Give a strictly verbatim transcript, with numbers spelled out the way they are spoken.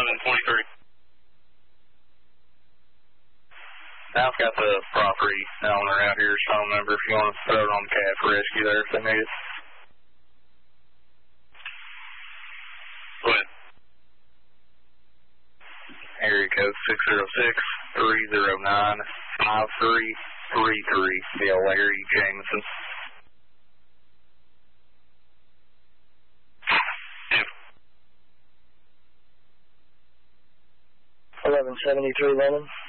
seven twenty-three. Now I've got the property owner out here's phone number if you want to throw it on the C A F rescue there if they need it. Go ahead. Area code six zero six, three zero nine, five three three three. Yeah, Larry Jameson. eleven seventy-three Lennon.